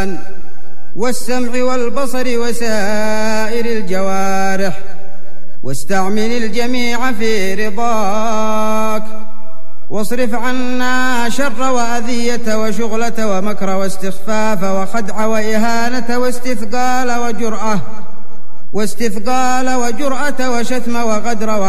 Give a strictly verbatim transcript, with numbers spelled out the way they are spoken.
واللسان والسمع والبصر وسائر الجوارح، واستعمل الجميع في رضاك، واصرف عنا شر وأذية وشغلة ومكر واستخفاف وخدع وإهانة واستثقال وجرأة واستثقال وجرأة وشتم وغدر